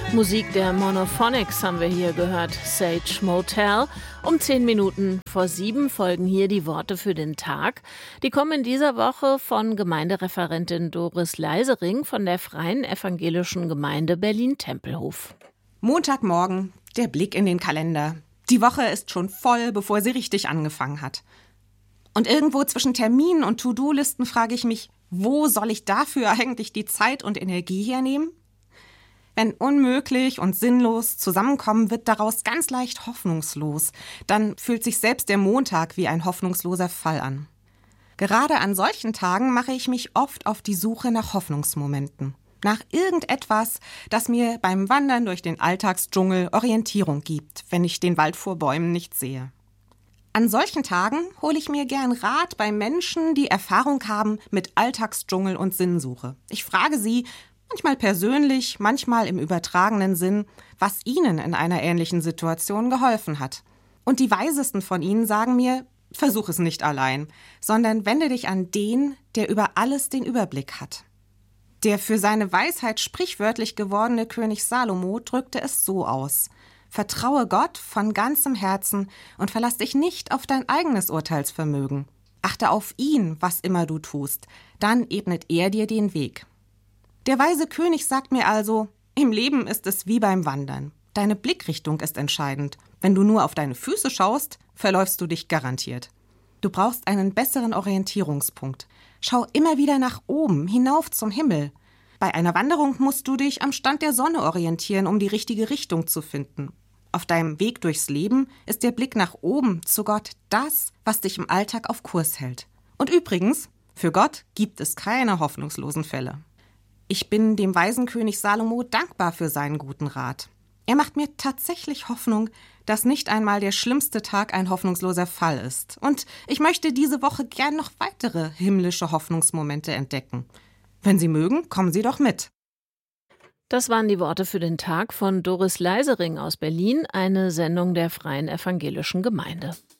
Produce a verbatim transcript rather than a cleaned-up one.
Musik der Monophonics haben wir hier gehört, Sage Motel. Um zehn Minuten vor sieben folgen hier die Worte für den Tag. Die kommen in dieser Woche von Gemeindereferentin Doris Leisering von der Freien Evangelischen Gemeinde Berlin-Tempelhof. Montagmorgen, der Blick in den Kalender. Die Woche ist schon voll, bevor sie richtig angefangen hat. Und irgendwo zwischen Terminen und To-Do-Listen frage ich mich, wo soll ich dafür eigentlich die Zeit und Energie hernehmen? Wenn unmöglich und sinnlos zusammenkommen, wird daraus ganz leicht hoffnungslos. Dann fühlt sich selbst der Montag wie ein hoffnungsloser Fall an. Gerade an solchen Tagen mache ich mich oft auf die Suche nach Hoffnungsmomenten. Nach irgendetwas, das mir beim Wandern durch den Alltagsdschungel Orientierung gibt, wenn ich den Wald vor Bäumen nicht sehe. An solchen Tagen hole ich mir gern Rat bei Menschen, die Erfahrung haben mit Alltagsdschungel und Sinnsuche. Ich frage sie, manchmal persönlich, manchmal im übertragenen Sinn, was ihnen in einer ähnlichen Situation geholfen hat. Und die Weisesten von ihnen sagen mir, versuch es nicht allein, sondern wende dich an den, der über alles den Überblick hat. Der für seine Weisheit sprichwörtlich gewordene König Salomo drückte es so aus: Vertraue Gott von ganzem Herzen und verlass dich nicht auf dein eigenes Urteilsvermögen. Achte auf ihn, was immer du tust, dann ebnet er dir den Weg. Der weise König sagt mir also, im Leben ist es wie beim Wandern. Deine Blickrichtung ist entscheidend. Wenn du nur auf deine Füße schaust, verläufst du dich garantiert. Du brauchst einen besseren Orientierungspunkt. Schau immer wieder nach oben, hinauf zum Himmel. Bei einer Wanderung musst du dich am Stand der Sonne orientieren, um die richtige Richtung zu finden. Auf deinem Weg durchs Leben ist der Blick nach oben zu Gott das, was dich im Alltag auf Kurs hält. Und übrigens, für Gott gibt es keine hoffnungslosen Fälle. Ich bin dem weisen König Salomo dankbar für seinen guten Rat. Er macht mir tatsächlich Hoffnung, dass nicht einmal der schlimmste Tag ein hoffnungsloser Fall ist. Und ich möchte diese Woche gern noch weitere himmlische Hoffnungsmomente entdecken. Wenn Sie mögen, kommen Sie doch mit. Das waren die Worte für den Tag von Doris Leisering aus Berlin, eine Sendung der Freien Evangelischen Gemeinde.